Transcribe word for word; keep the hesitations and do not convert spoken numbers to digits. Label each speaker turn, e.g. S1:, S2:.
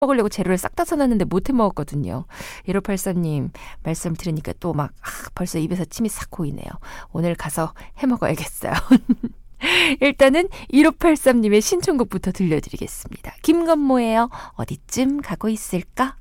S1: 먹으려고 재료를 싹 다 사놨는데 못해 먹었거든요. 일오팔삼 님 말씀 들으니까 또 막 아, 벌써 입에서 침이 싹 고이네요. 오늘 가서 해 먹어야겠어요. 일단은 일오팔삼 님의 신청곡부터 들려드리겠습니다. 김건모예요. 어디쯤 가고 있을까?